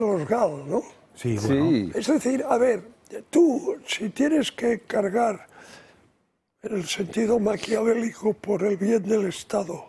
los GAL, ¿no? Sí, bueno. Sí. Es decir, a ver, tú, si tienes que cargar en el sentido maquiavélico por el bien del Estado,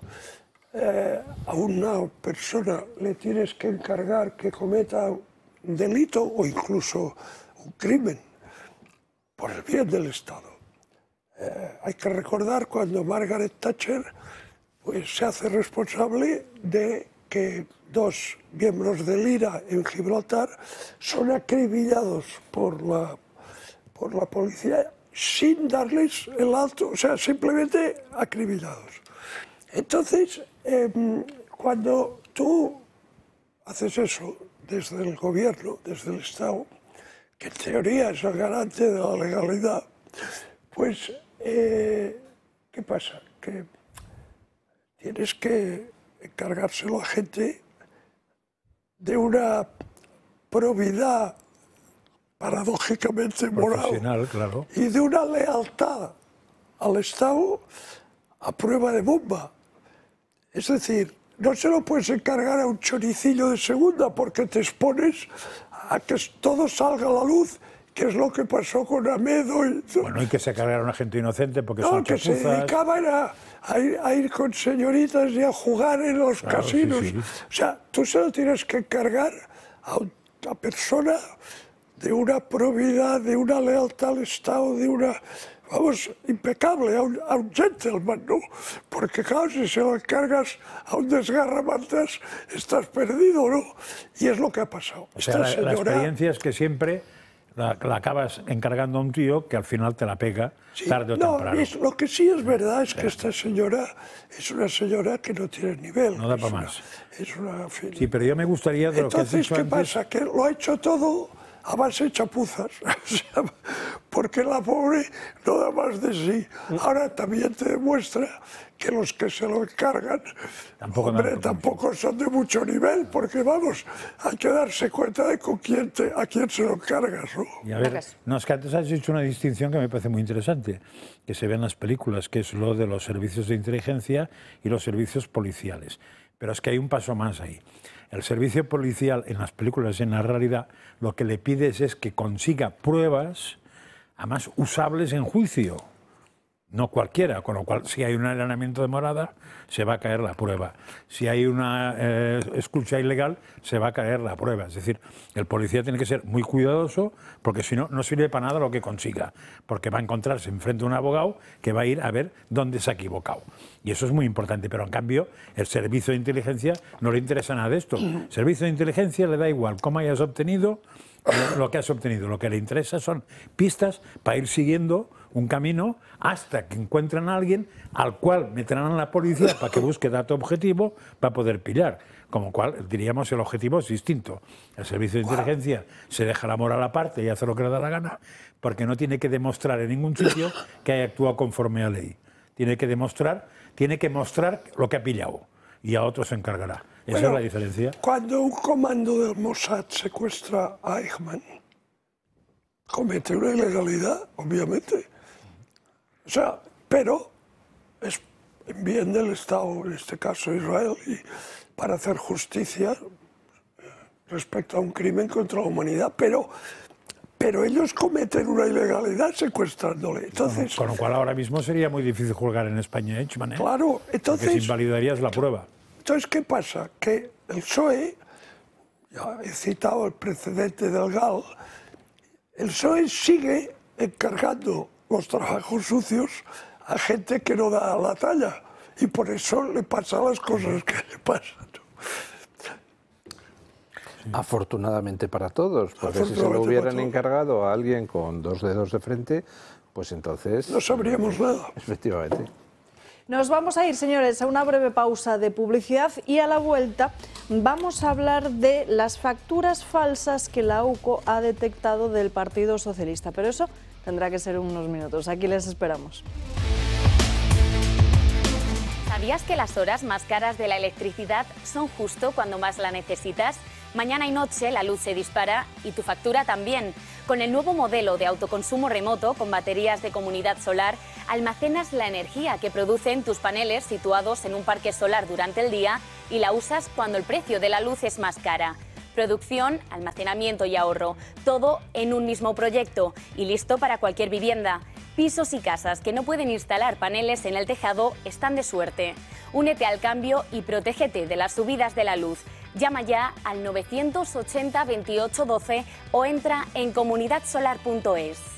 a una persona le tienes que encargar que cometa un delito o incluso un crimen por el bien del Estado. Hay que recordar cuando Margaret Thatcher pues, se hace responsable de que 2 miembros del IRA en Gibraltar son acribillados por la policía sin darles el alto, o sea, simplemente acribillados. Entonces, cuando tú haces eso desde el gobierno, desde el Estado, que en teoría es el garante de la legalidad, pues, ¿qué pasa? Que tienes que encargárselo a gente de una probidad paradójicamente moral, claro. y de una lealtad al Estado a prueba de bomba. Es decir, no se lo puedes encargar a un choricillo de segunda porque te expones a que todo salga a la luz, que es lo que pasó con Amedo. Bueno, y que se cargaron a gente inocente porque no, son que se chapuzas. dedicaban a ir con señoritas y a jugar en los casinos. Sí, sí. O sea, tú se lo tienes que encargar a una persona de una probidad, de una lealtad al Estado, de una, vamos, impecable, a un gentleman, ¿no? Porque claro, si se lo encargas a un desgarramantas, estás perdido, ¿no? Y es lo que ha pasado. O sea, Esta la señora, experiencia es que siempre la acabas encargando a un tío que al final te la pega sí, tarde o no, temprano. lo que sí es verdad es que esta señora es una señora que no tiene nivel. No da para más. Es una, en fin. Sí, pero yo me gustaría de lo que has Entonces, dicho ¿qué antes. pasa? Que lo ha hecho todo a base de chapuzas, o sea, porque la pobre no da más de sí. Ahora también te demuestra que los que se lo encargan, tampoco son de mucho nivel, porque vamos, hay que darse cuenta de a quién se lo encargas, ¿no? Y a ver, no, es que antes has hecho una distinción que me parece muy interesante, que se ve en las películas, que es lo de los servicios de inteligencia y los servicios policiales. Pero es que hay un paso más ahí. El servicio policial en las películas y en la realidad lo que le pides es que consiga pruebas, además usables en juicio. No cualquiera, con lo cual si hay un allanamiento de morada se va a caer la prueba. Si hay una escucha ilegal se va a caer la prueba. Es decir, el policía tiene que ser muy cuidadoso porque si no, no sirve para nada lo que consiga. Porque va a encontrarse enfrente de un abogado que va a ir a ver dónde se ha equivocado. Y eso es muy importante. Pero en cambio, el servicio de inteligencia no le interesa nada de esto. El servicio de inteligencia le da igual cómo hayas obtenido lo que has obtenido. Lo que le interesa son pistas para ir siguiendo un camino hasta que encuentren a alguien al cual meterán a la policía para que busque dato objetivo para poder pillar. Como cual, diríamos, el objetivo es distinto. El servicio de inteligencia se deja la moral aparte y hace lo que le da la gana, porque no tiene que demostrar en ningún sitio que haya actuado conforme a ley. Tiene que mostrar lo que ha pillado y a otros se encargará. Esa es la diferencia. Cuando un comando del Mossad secuestra a Eichmann, comete una ilegalidad, obviamente. O sea, pero es en bien del Estado, en este caso Israel, y para hacer justicia respecto a un crimen contra la humanidad, pero ellos cometen una ilegalidad secuestrándole. Entonces, Con lo cual ahora mismo sería muy difícil juzgar en España a Eichmann, ¿eh? Claro, entonces... Porque si invalidarías la prueba. Entonces, ¿qué pasa? Que el PSOE, ya he citado el precedente del GAL, el PSOE sigue encargando los trabajos sucios a gente que no da la talla y por eso le pasan las cosas que le pasan. Afortunadamente para todos, porque si se lo hubieran encargado a alguien con 2 dedos de frente, pues entonces... No sabríamos nada. Efectivamente. Nos vamos a ir, señores, a una breve pausa de publicidad y a la vuelta vamos a hablar de las facturas falsas que la UCO ha detectado del Partido Socialista. Pero eso tendrá que ser unos minutos. Aquí les esperamos. ¿Sabías que las horas más caras de la electricidad son justo cuando más la necesitas? Mañana y noche la luz se dispara y tu factura también. Con el nuevo modelo de autoconsumo remoto con baterías de comunidad solar, almacenas la energía que producen tus paneles situados en un parque solar durante el día y la usas cuando el precio de la luz es más cara. Producción, almacenamiento y ahorro, todo en un mismo proyecto y listo para cualquier vivienda. Pisos y casas que no pueden instalar paneles en el tejado están de suerte. Únete al cambio y protégete de las subidas de la luz. Llama ya al 980 28 12 o entra en comunidadsolar.es.